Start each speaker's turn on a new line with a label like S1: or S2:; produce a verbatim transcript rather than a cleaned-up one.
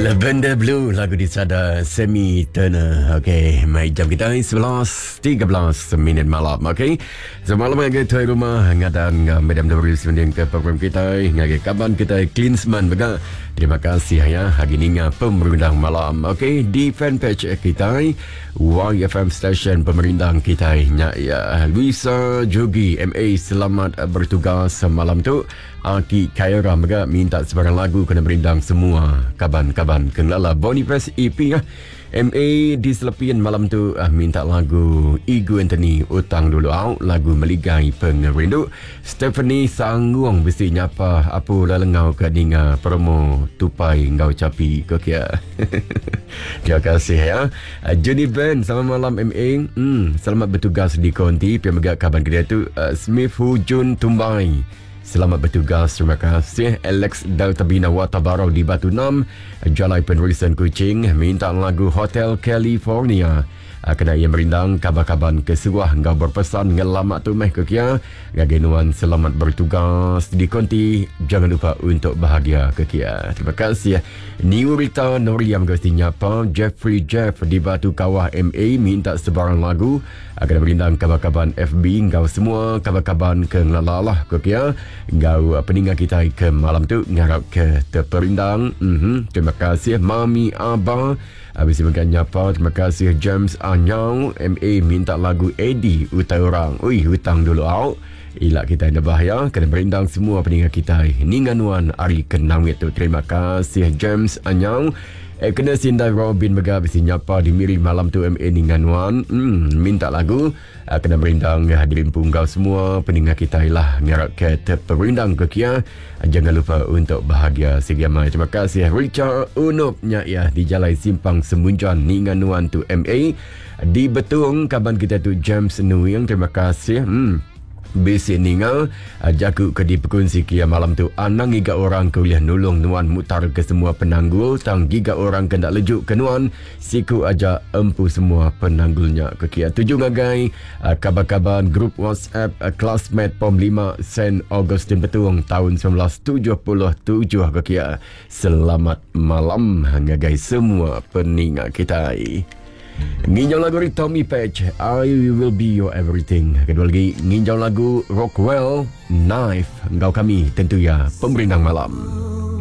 S1: Lavender Blue, lagu di sada Semi Turner. Okey, mai jam kita sebelas tiga belas minit malam. Okey, semalam ngage tuai rumah ngadan medam dawri sending ke program kita ngage kaban kita Klinsman bega. Terima kasih ya hari ni pemerintah malam. Okey, di fanpage kita Y F M Station pemerintah kita nya ya Luisa Jogi M A selamat bertugas malam tu. Aki Kaira mereka minta sebarang lagu kena berindang semua kaban-kaban kenala Boniface E P ya. M A di selepian malam tu ah, minta lagu Igu Anthony Utang Dulu Au, lagu Meligai Pengerindu. Stephanie Sangguang besi nyapa apa lalengau ke dinga promo tupai ngau capi ke kia. Terima kasih ya. Uh, Johnny Ben selamat malam M A. Hmm, selamat bertugas di konti pemegak kaban kedua tu uh, Smith Hujun Tumbai. Selamat bertugas, terima kasih. Alex Daltabina Watabarau di Batu enam, Jalai Penrisan Kuching minta lagu Hotel California. Kena ia merindang kabar-kabar kesuah ngau berpesan ngelamat tu meh ke kia. Gagenuan selamat bertugas di konti. Jangan lupa untuk bahagia ke kia. Terima kasih. Niurita Noriam Gastinya apa Jeffrey Jeff di Batu Kawah M A minta sebarang lagu. Kena merindang kabar-kabar F B ngau semua kabar-kabar ke ngelalah ke kia. Ngau peninggal kita ke malam tu ngarap ke terperindang. Mm-hmm. Terima kasih Mami Abah. Habis sebagainya apa. Terima kasih James Anyau M A minta lagu Eddie Utai Orang. Ui, hutang dulu au. Ilak kita ada bahaya. Kena berindang semua peninggal kita. Ninganuan Ari Kenangit tu. Terima kasih James Anyau. Eh, kena Sindai Robin Bega besi nyapa di miri malam tu M A Ninganuan. Hmm, minta lagu. Uh, kena berindang hadirin punggau semua peninggal kita lah ngarap ke terperindang ke kia. Uh, jangan lupa untuk bahagia segiamai. Terima kasih Richard Unupnya ya di Jalan Simpang Semunjan Ninganuan tu M A. Di Betung kaban kita tu James Nuyang. Terima kasih. Hmm. Besi ningal jaku ke di perkunsi kia malam tu anang giga orang kuliah nulung nuan mutar ke semua penanggul tang giga orang kena lejuk ke nuan siku aja empu semua penanggulnya ke kia tujuh ngagai kabar-kabar grup WhatsApp classmate pom lima Saint Augustine Betung tahun seribu sembilan ratus tujuh puluh tujuh ke kia. Selamat malam ngagai semua peningat kita. Nginjau lagu dari Tommy Page, I Will Be Your Everything. Kedua lagi nginjau lagu Rockwell Knife. Engkau kami tentu ya pemerintah malam.